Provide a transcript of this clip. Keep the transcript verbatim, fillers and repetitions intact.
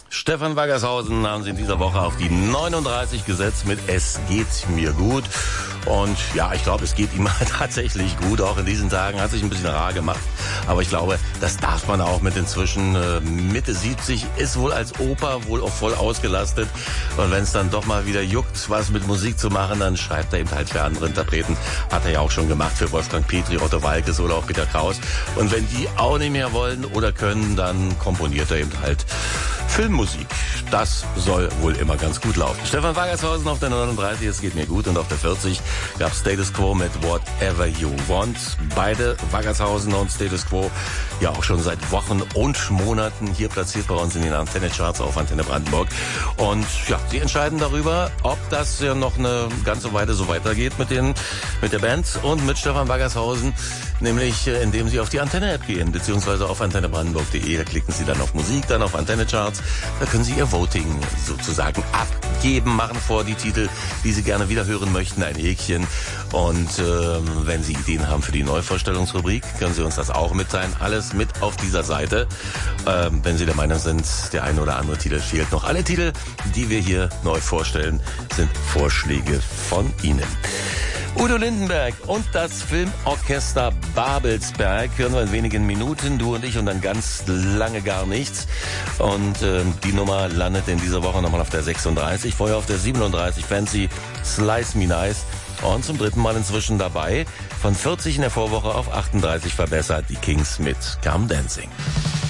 Stefan Waggershausen haben sie in dieser Woche auf die neununddreißig gesetzt mit Es geht mir gut. Und ja, ich glaube, es geht ihm tatsächlich gut. Auch in diesen Tagen hat sich ein bisschen rar gemacht. Aber ich glaube, das darf man auch mit inzwischen äh, Mitte siebzig, ist wohl als Opa wohl auch voll ausgelastet. Und wenn es dann doch mal wieder juckt, was mit Musik zu machen, dann schreibt er eben halt für andere Interpreten. Hat er ja auch schon gemacht für Wolfgang Petri, Otto Waalkes oder auch Peter Kraus. Und wenn die auch nicht mehr wollen oder können, dann komponiert er eben halt Filmmusik. Das soll wohl immer ganz gut laufen. Stefan Waggershausen auf der neununddreißig, es geht mir gut. Und auf der vierzig gab Status Quo mit Whatever You Want. Beide, Waggershausen und Status Quo, ja auch schon seit Wochen und Monaten hier platziert bei uns in den Antenne-Charts auf Antenne Brandenburg. Und ja, sie entscheiden darüber, ob das ja noch eine ganze Weile so weitergeht mit den, mit der Band und mit Stefan Waggershausen. Nämlich, indem sie auf die Antenne-App gehen, beziehungsweise auf antenne brandenburg punkt de. Da klicken sie dann auf Musik, dann auf Antenne-Charts. Da können sie ihr Voting sozusagen abgeben, machen vor die Titel, die sie gerne wieder hören möchten, ein Häkchen. Und ähm, wenn Sie Ideen haben für die Neuvorstellungsrubrik, können Sie uns das auch mitteilen. Alles mit auf dieser Seite. Ähm, wenn Sie der Meinung sind, der eine oder andere Titel fehlt noch. Alle Titel, die wir hier neu vorstellen, sind Vorschläge von Ihnen. Udo Lindenberg und das Filmorchester Babelsberg hören wir in wenigen Minuten, du und ich, und dann ganz lange gar nichts. Und äh, die Nummer landet in dieser Woche nochmal auf der sechsunddreißig, vorher auf der siebenunddreißig, Fancy Slice Me Nice. Und zum dritten Mal inzwischen dabei, von vierzig in der Vorwoche auf achtunddreißig verbessert, die Kings mit Come Dancing.